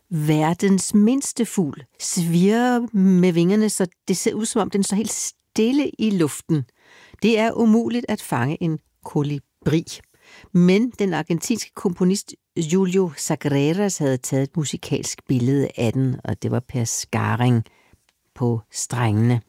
verdens mindste fugl svirrer med vingerne, så det ser ud som om den står helt stille i luften. Det er umuligt at fange en kolibri. Men den argentinske komponist Julio Sagreras havde taget et musikalsk billede af den, og det var Per Scaring på strengene.